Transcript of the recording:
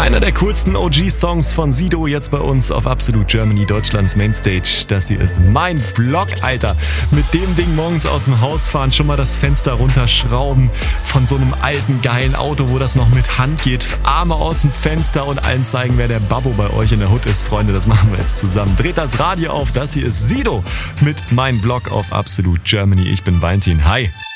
Einer der coolsten OG-Songs von Sido jetzt bei uns auf Absolut Germany, Deutschlands Mainstage. Das hier ist mein Block, Alter. Mit dem Ding morgens aus dem Haus fahren, schon mal das Fenster runterschrauben von so einem alten, geilen Auto, wo das noch mit Hand geht. Arme aus dem Fenster und allen zeigen, wer der Babbo bei euch in der Hood ist. Freunde, das machen wir jetzt zusammen. Dreht das Radio auf, das hier ist Sido mit mein Block auf Absolut Germany. Ich bin Valentin, hi.